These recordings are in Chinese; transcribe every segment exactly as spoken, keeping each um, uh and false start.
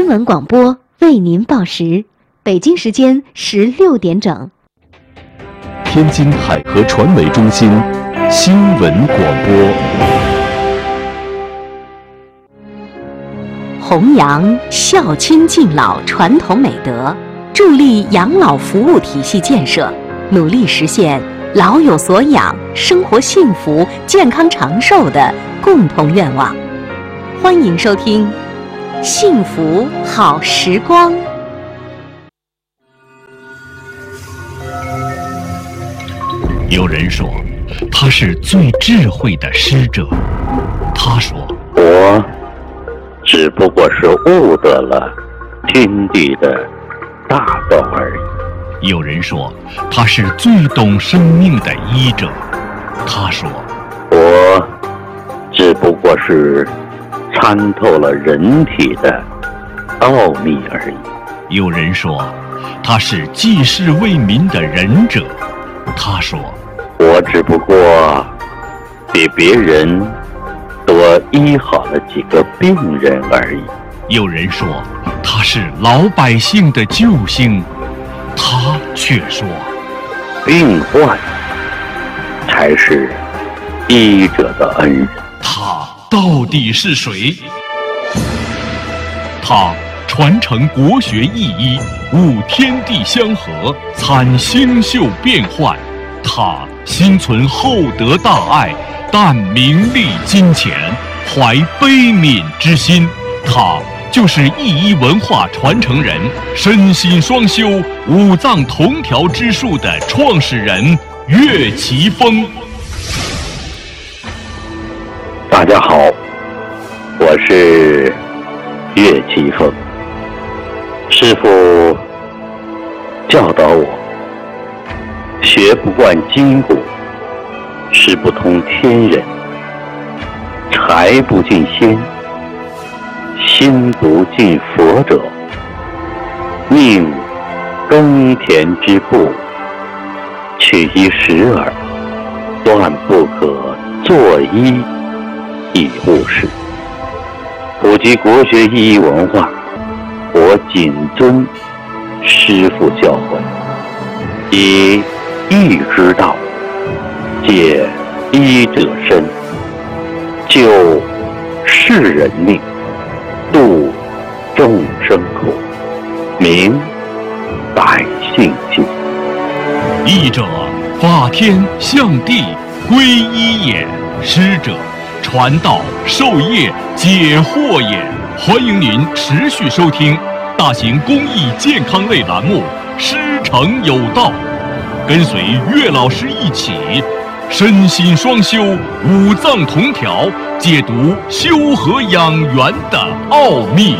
新闻广播为您报时，北京时间十六点整。 天津海河传媒中心新闻广播。 弘扬孝亲敬老传统美德，助力养老服务体系建设，努力实现老有所养、生活幸福、健康长寿的共同愿望。欢迎收听《幸福好时光》。 有人说，他是最智慧的师者。他说， 我只不过是悟得了天地的大道而已。 有人说，他是最懂生命的医者。他说， 我只不过是参透了人体的奥秘而已。 有人说，他是济世为民的仁者。他说， 我只不过比别人多医好了几个病人而已。 有人说，他是老百姓的救星。他却说， 病患才是医者的恩人。 他到底是谁？他传承国学意医，悟天地相合，参星宿变幻。他心存厚德大爱，淡名利金钱，怀悲悯之心。他就是意医文化传承人，身心双修、五脏同调之术的创始人岳奇峰。 大家好，我是岳奇峰。师父教导我，学不惯筋骨，识不通天人，财不进仙，心不进佛者，宁耕田之步，取一时耳，断不可作医以务事。普及国学意义文化，我谨遵师父教诲，以义之道解医者身，救世人命，度众生苦，明百姓心。 医者，法天象地，归一也；师者，传道授业解惑也。欢迎您持续收听大型公益健康类栏目《师承有道》，跟随岳老师一起身心双修、五脏同调，解读修和养元的奥秘。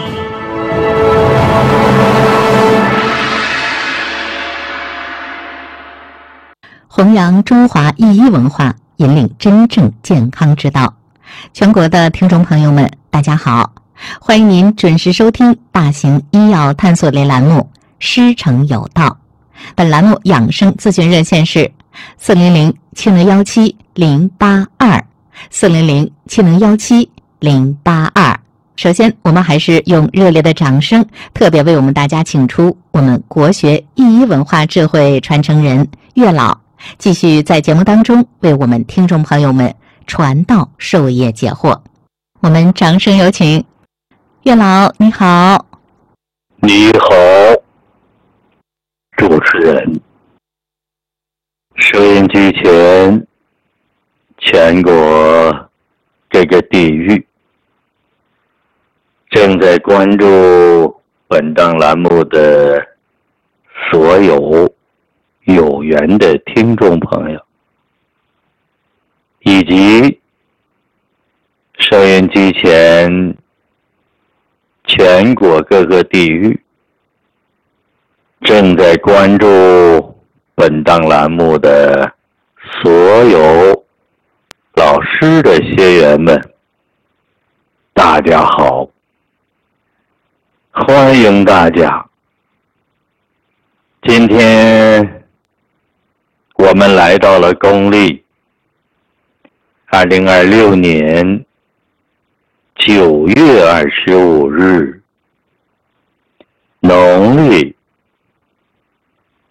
弘扬中华医医文化，引领真正健康之道。全国的听众朋友们，大家好，欢迎您准时收听大型医药探索类栏目《师承有道》。本栏目养生咨询热线是四零零七零幺七零八二，四零零七零幺七零八二。首先，我们还是用热烈的掌声，特别为我们大家请出我们国学意医文化智慧传承人岳老，继续在节目当中为我们听众朋友们传道授业解惑。我们掌声有请岳老，你好。 你好，主持人。收音机前全国这个地域正在关注本档栏目的所有有缘的听众朋友，以及收音机前全国各个地域正在关注本档栏目的所有老师的学员们，大家好，欢迎大家。今天我们来到了公历二零二六年九月二十五日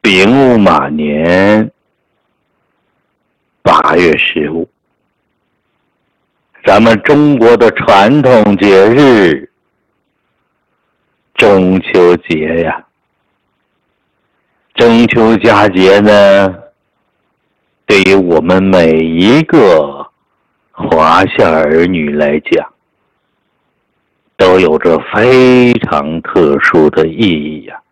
丙午马年八月十五，咱们中国的传统节日中秋节呀。中秋佳节呢，对于我们每一个华夏儿女来讲，都有着非常特殊的意义呀。